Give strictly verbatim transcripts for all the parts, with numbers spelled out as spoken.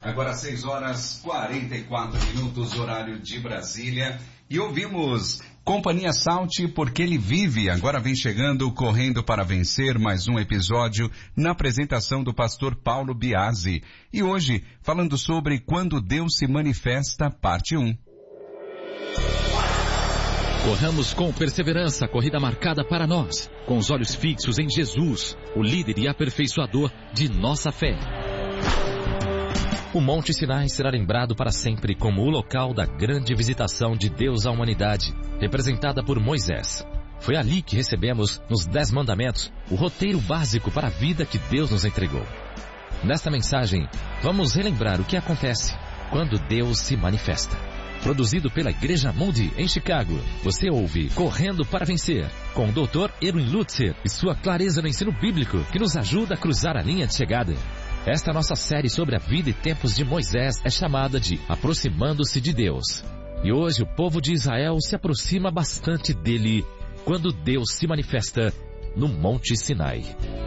Agora seis horas e quarenta e quatro minutos, horário de Brasília. E ouvimos Companhia Salt, porque ele vive. Agora vem chegando, correndo para vencer, mais um episódio na apresentação do pastor Paulo Biasi. E hoje, falando sobre quando Deus se manifesta, parte um. Corramos com perseverança a corrida marcada para nós, com os olhos fixos em Jesus, o líder e aperfeiçoador de nossa fé. O Monte Sinai será lembrado para sempre como o local da grande visitação de Deus à humanidade, representada por Moisés. Foi ali que recebemos, nos Dez Mandamentos, o roteiro básico para a vida que Deus nos entregou. Nesta mensagem, vamos relembrar o que acontece quando Deus se manifesta. Produzido pela Igreja Mundi, em Chicago, você ouve Correndo para Vencer, com o doutor Erwin Lutzer e sua clareza no ensino bíblico, que nos ajuda a cruzar a linha de chegada. Esta nossa série sobre a vida e tempos de Moisés é chamada de Aproximando-se de Deus. E hoje o povo de Israel se aproxima bastante dele quando Deus se manifesta no Monte Sinai.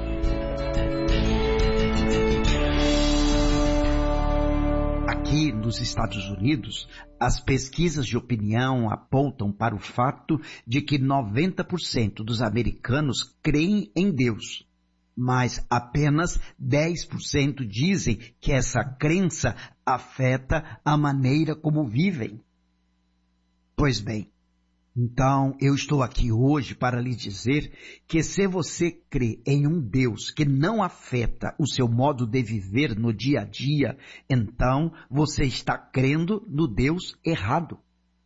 Aqui nos Estados Unidos, as pesquisas de opinião apontam para o fato de que noventa por cento dos americanos creem em Deus. Mas apenas dez por cento dizem que essa crença afeta a maneira como vivem. Pois bem, então eu estou aqui hoje para lhe dizer que se você crê em um Deus que não afeta o seu modo de viver no dia a dia, então você está crendo no Deus errado.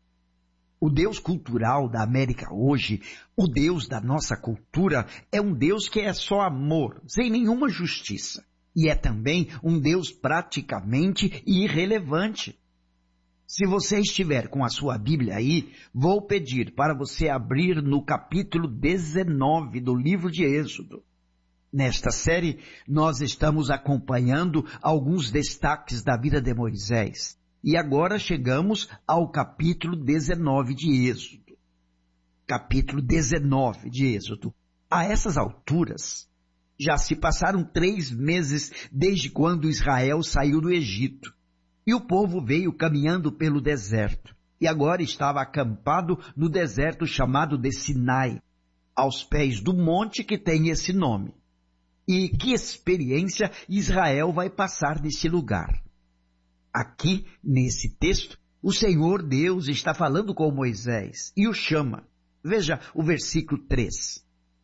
O Deus cultural da América hoje, o Deus da nossa cultura, é um Deus que é só amor, sem nenhuma justiça. E é também um Deus praticamente irrelevante. Se você estiver com a sua Bíblia aí, vou pedir para você abrir no capítulo dezenove do livro de Êxodo. Nesta série, nós estamos acompanhando alguns destaques da vida de Moisés. E agora chegamos ao capítulo dezenove de Êxodo. Capítulo dezenove de Êxodo. A essas alturas, já se passaram três meses desde quando Israel saiu do Egito. E o povo veio caminhando pelo deserto. E agora estava acampado no deserto chamado de Sinai, aos pés do monte que tem esse nome. E que experiência Israel vai passar nesse lugar? Aqui, nesse texto, o Senhor Deus está falando com Moisés e o chama. Veja o versículo três.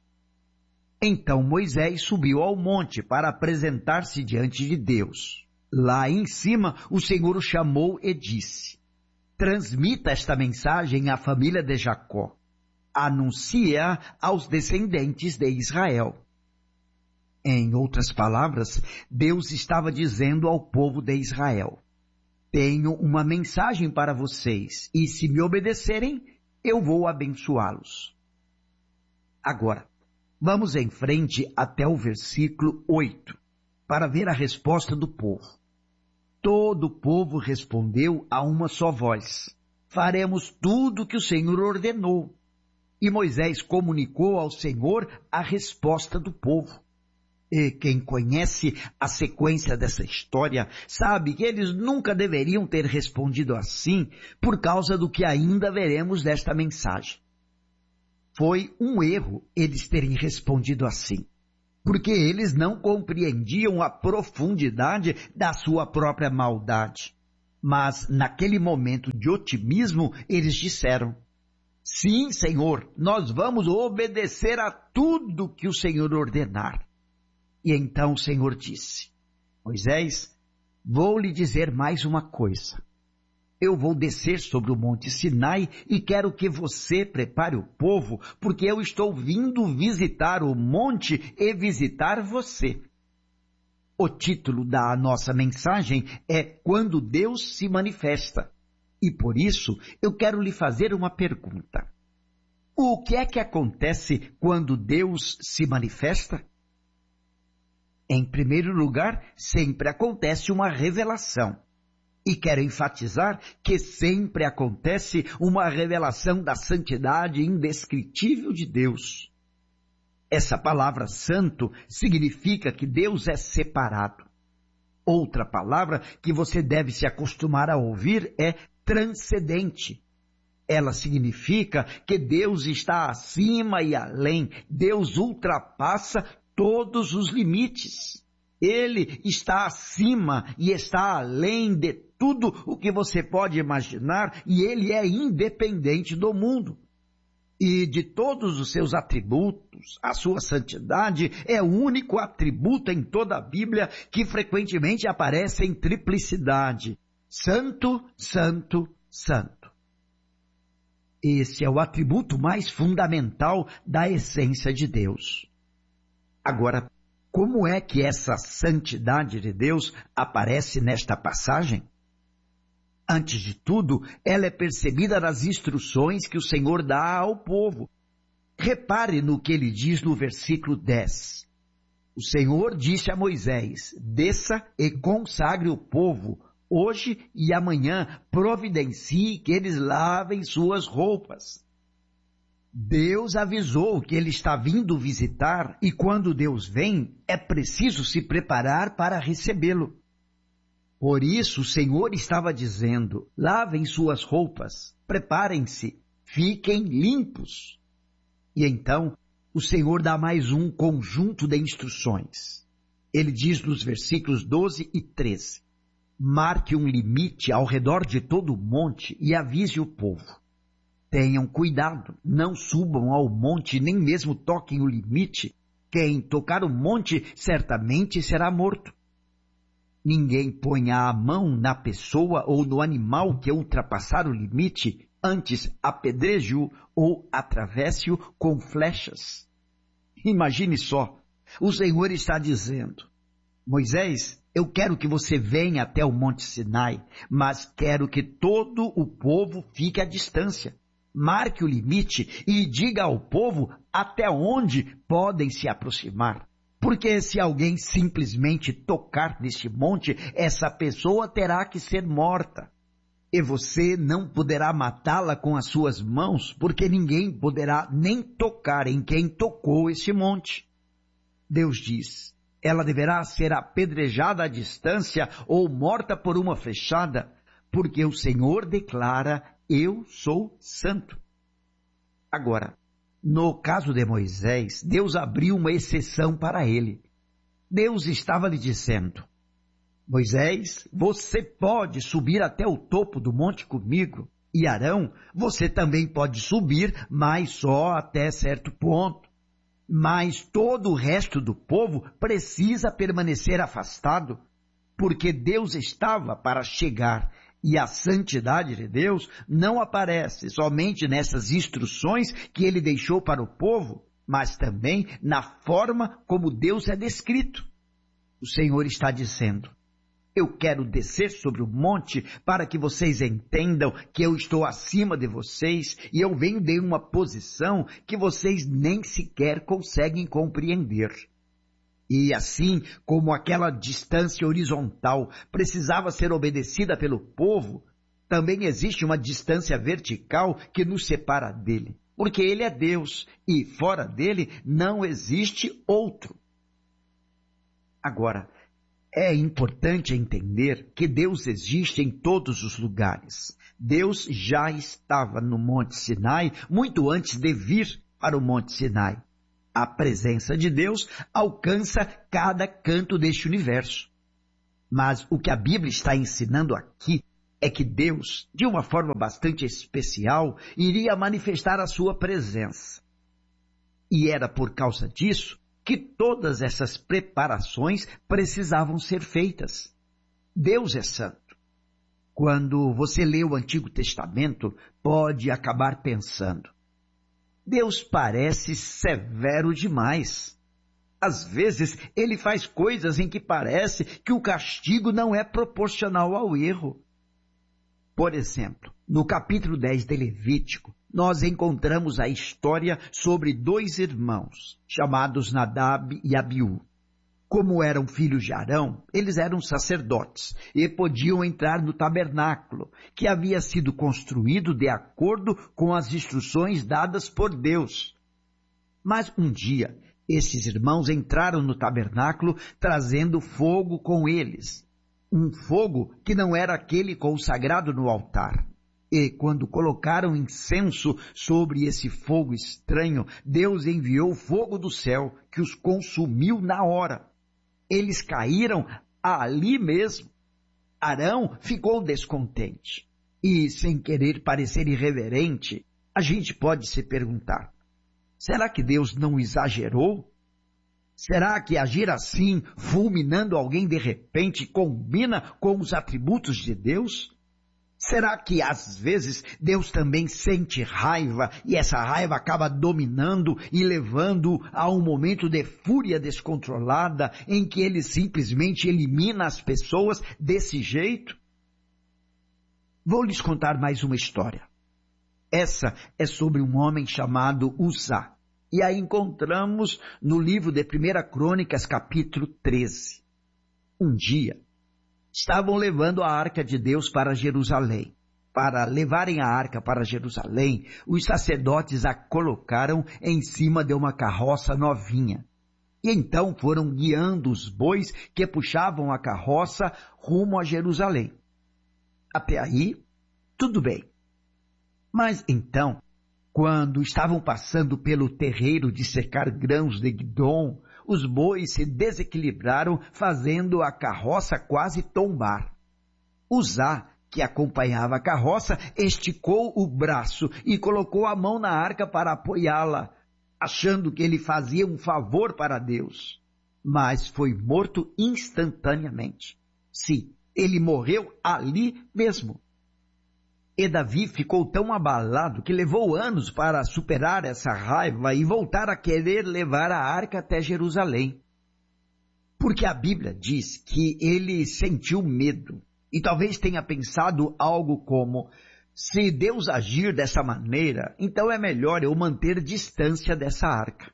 Então Moisés subiu ao monte para apresentar-se diante de Deus. Lá em cima, o Senhor o chamou e disse: transmita esta mensagem à família de Jacó. Anuncie-a aos descendentes de Israel. Em outras palavras, Deus estava dizendo ao povo de Israel: tenho uma mensagem para vocês, e se me obedecerem, eu vou abençoá-los. Agora, vamos em frente até o versículo oito, para ver a resposta do povo. Todo o povo respondeu a uma só voz: faremos tudo o que o Senhor ordenou. E Moisés comunicou ao Senhor a resposta do povo. E quem conhece a sequência dessa história sabe que eles nunca deveriam ter respondido assim por causa do que ainda veremos desta mensagem. Foi um erro eles terem respondido assim, porque eles não compreendiam a profundidade da sua própria maldade. Mas naquele momento de otimismo eles disseram: sim, Senhor, nós vamos obedecer a tudo que o Senhor ordenar. E então o Senhor disse: Moisés, vou lhe dizer mais uma coisa. Eu vou descer sobre o monte Sinai e quero que você prepare o povo, porque eu estou vindo visitar o monte e visitar você. O título da nossa mensagem é Quando Deus se Manifesta. E por isso eu quero lhe fazer uma pergunta. O que é que acontece quando Deus se manifesta? Em primeiro lugar, sempre acontece uma revelação. E quero enfatizar que sempre acontece uma revelação da santidade indescritível de Deus. Essa palavra santo significa que Deus é separado. Outra palavra que você deve se acostumar a ouvir é transcendente. Ela significa que Deus está acima e além. Deus ultrapassa todos os limites. Ele está acima e está além de tudo o que você pode imaginar, e Ele é independente do mundo. E de todos os seus atributos, a sua santidade é o único atributo em toda a Bíblia que frequentemente aparece em triplicidade. Santo, santo, santo. Esse é o atributo mais fundamental da essência de Deus. Agora, como é que essa santidade de Deus aparece nesta passagem? Antes de tudo, ela é percebida nas instruções que o Senhor dá ao povo. Repare no que ele diz no versículo dez. O Senhor disse a Moisés: desça e consagre o povo. Hoje e amanhã providencie que eles lavem suas roupas. Deus avisou que Ele está vindo visitar, e quando Deus vem, é preciso se preparar para recebê-lo. Por isso o Senhor estava dizendo: lavem suas roupas, preparem-se, fiquem limpos. E então o Senhor dá mais um conjunto de instruções. Ele diz nos versículos doze e treze: marque um limite ao redor de todo o monte e avise o povo. Tenham cuidado, não subam ao monte, nem mesmo toquem o limite. Quem tocar o monte certamente será morto. Ninguém ponha a mão na pessoa ou no animal que ultrapassar o limite, antes apedreje-o ou atravesse-o com flechas. Imagine só, o Senhor está dizendo: Moisés, eu quero que você venha até o Monte Sinai, mas quero que todo o povo fique à distância. Marque o limite e diga ao povo até onde podem se aproximar. Porque se alguém simplesmente tocar neste monte, essa pessoa terá que ser morta. E você não poderá matá-la com as suas mãos, porque ninguém poderá nem tocar em quem tocou este monte. Deus diz: ela deverá ser apedrejada à distância ou morta por uma flechada, porque o Senhor declara: eu sou santo. Agora, no caso de Moisés, Deus abriu uma exceção para ele. Deus estava lhe dizendo: Moisés, você pode subir até o topo do monte comigo, e Arão, você também pode subir, mas só até certo ponto. Mas todo o resto do povo precisa permanecer afastado, porque Deus estava para chegar. E a santidade de Deus não aparece somente nessas instruções que ele deixou para o povo, mas também na forma como Deus é descrito. O Senhor está dizendo: eu quero descer sobre o monte para que vocês entendam que eu estou acima de vocês e eu venho de uma posição que vocês nem sequer conseguem compreender. E assim como aquela distância horizontal precisava ser obedecida pelo povo, também existe uma distância vertical que nos separa dele, porque ele é Deus e fora dele não existe outro. Agora, é importante entender que Deus existe em todos os lugares. Deus já estava no Monte Sinai muito antes de vir para o Monte Sinai. A presença de Deus alcança cada canto deste universo. Mas o que a Bíblia está ensinando aqui é que Deus, de uma forma bastante especial, iria manifestar a sua presença. E era por causa disso que todas essas preparações precisavam ser feitas. Deus é santo. Quando você lê o Antigo Testamento, pode acabar pensando: Deus parece severo demais. Às vezes, ele faz coisas em que parece que o castigo não é proporcional ao erro. Por exemplo, no capítulo dez de Levítico, nós encontramos a história sobre dois irmãos, chamados Nadab e Abiú. Como eram filhos de Arão, eles eram sacerdotes e podiam entrar no tabernáculo, que havia sido construído de acordo com as instruções dadas por Deus. Mas um dia, esses irmãos entraram no tabernáculo trazendo fogo com eles. um fogo que não era aquele consagrado no altar. E quando colocaram incenso sobre esse fogo estranho, Deus enviou fogo do céu que os consumiu na hora. Eles caíram ali mesmo. Arão ficou descontente. E, sem querer parecer irreverente, a gente pode se perguntar, será que Deus não exagerou? Será que agir assim, fulminando alguém de repente, combina com os atributos de Deus? Será que às vezes Deus também sente raiva e essa raiva acaba dominando e levando a um momento de fúria descontrolada em que ele simplesmente elimina as pessoas desse jeito? Vou lhes contar mais uma história. Essa é sobre um homem chamado Uzá. E a encontramos no livro de Primeira Crônicas, capítulo treze. Um dia, estavam levando a arca de Deus para Jerusalém. Para levarem a arca para Jerusalém, os sacerdotes a colocaram em cima de uma carroça novinha. E então foram guiando os bois que puxavam a carroça rumo a Jerusalém. Até aí, tudo bem. Mas então, quando estavam passando pelo terreiro de secar grãos de Guidom, os bois se desequilibraram, fazendo a carroça quase tombar. Uzá, que acompanhava a carroça, esticou o braço e colocou a mão na arca para apoiá-la, achando que ele fazia um favor para Deus. Mas foi morto instantaneamente. Sim, ele morreu ali mesmo. E Davi ficou tão abalado que levou anos para superar essa raiva e voltar a querer levar a arca até Jerusalém. Porque a Bíblia diz que ele sentiu medo e talvez tenha pensado algo como, se Deus agir dessa maneira, então é melhor eu manter distância dessa arca.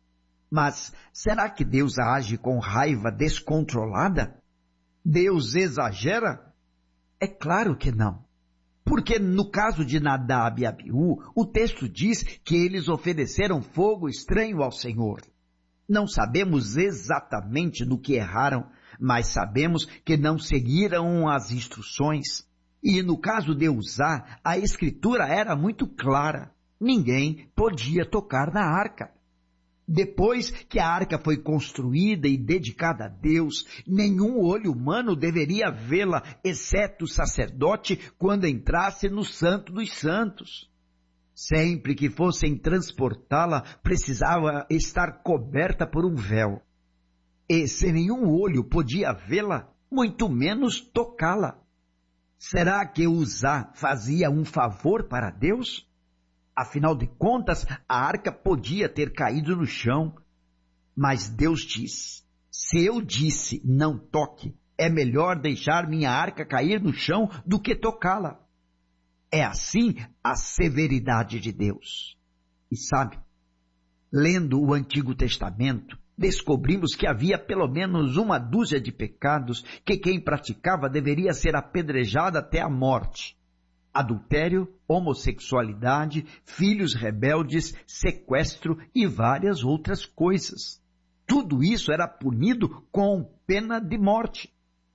Mas será que Deus age com raiva descontrolada? Deus exagera? É claro que não. Porque no caso de Nadab e Abiú, o texto diz que eles ofereceram fogo estranho ao Senhor. Não sabemos exatamente no que erraram, mas sabemos que não seguiram as instruções. E no caso de Uzá, a escritura era muito clara. Ninguém podia tocar na arca. Depois que a arca foi construída e dedicada a Deus, nenhum olho humano deveria vê-la, exceto o sacerdote, quando entrasse no Santo dos Santos. Sempre que fossem transportá-la, precisava estar coberta por um véu. E se nenhum olho podia vê-la, muito menos tocá-la. Será que Uzá fazia um favor para Deus? Afinal de contas, a arca podia ter caído no chão. Mas Deus diz, se eu disse não toque, é melhor deixar minha arca cair no chão do que tocá-la. É assim a severidade de Deus. E sabe, lendo o Antigo Testamento, descobrimos que havia pelo menos uma dúzia de pecados que quem praticava deveria ser apedrejado até a morte. Adultério, homossexualidade, filhos rebeldes, sequestro e várias outras coisas. Tudo isso era punido com pena de morte.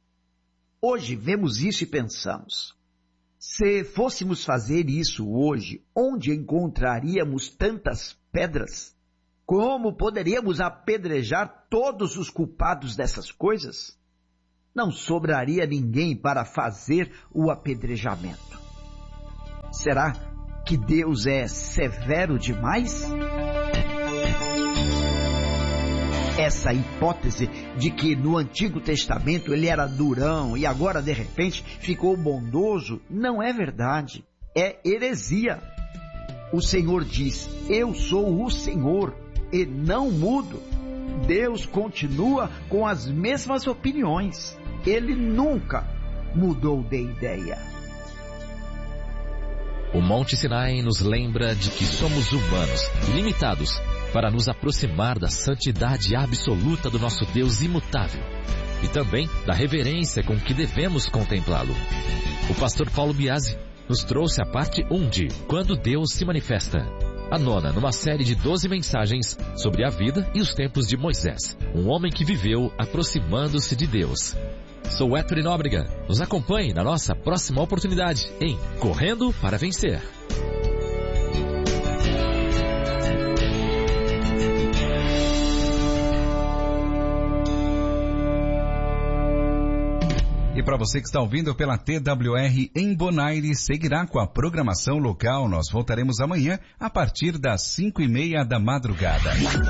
Hoje vemos isso e pensamos, se fôssemos fazer isso hoje, onde encontraríamos tantas pedras? Como poderíamos apedrejar todos os culpados dessas coisas? Não sobraria ninguém para fazer o apedrejamento. Será que Deus é severo demais? Essa hipótese de que no Antigo Testamento ele era durão e agora de repente ficou bondoso não é verdade, é heresia. O Senhor diz, eu sou o Senhor e não mudo. Deus continua com as mesmas opiniões, ele nunca mudou de ideia. O Monte Sinai nos lembra de que somos humanos, limitados, para nos aproximar da santidade absoluta do nosso Deus imutável e também da reverência com que devemos contemplá-lo. O pastor Paulo Biasi nos trouxe a parte um de Quando Deus se Manifesta, a nona numa série de doze mensagens sobre a vida e os tempos de Moisés, um homem que viveu aproximando-se de Deus. Sou Héctor Nóbrega. Nos acompanhe na nossa próxima oportunidade em Correndo para Vencer. E para você que está ouvindo pela T W R em Bonaire, seguirá com a programação local. Nós voltaremos amanhã a partir das cinco e meia da madrugada.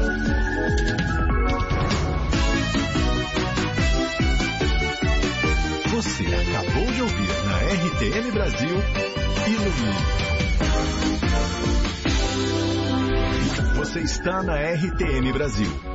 Você acabou de ouvir na R T M Brasil Ilumine. Você está na R T M Brasil.